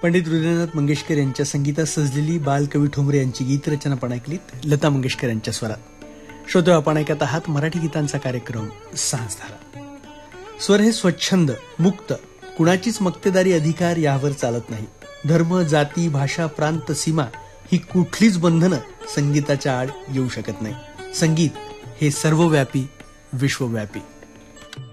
पंडित हृदयनाथ मंगेशकर यांच्या संगीतात सजलेली बालकवी ठोंबरे यांची गीतरचना आपण ऐकलीत लता मंगेशकर यांच्या स्वरात. श्रोते, आपण ऐकत आहात मराठी गीतांचा कार्यक्रम सांजधारा. स्वर हे स्वच्छंद, मुक्त, कुणाचीच मक्तेदारी अधिकार यावर चालत नाही. धर्म, जाती, भाषा, प्रांत, सीमा ही कुठलीच बंधनं संगीताच्या आड येऊ शकत नाही. संगीत हे सर्वव्यापी, विश्वव्यापी.